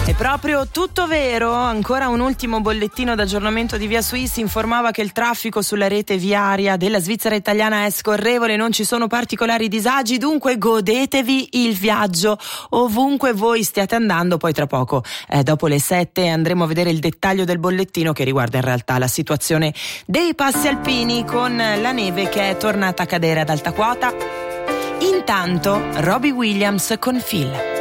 È proprio tutto vero. Ancora un ultimo bollettino d'aggiornamento di Via Swiss informava che il traffico sulla rete viaria della Svizzera italiana è scorrevole, non ci sono particolari disagi, dunque godetevi il viaggio ovunque voi stiate andando. Poi tra poco, dopo le 7, andremo a vedere il dettaglio del bollettino che riguarda in realtà la situazione dei passi alpini con la neve che è tornata a cadere ad alta quota. Intanto Robbie Williams con Phil.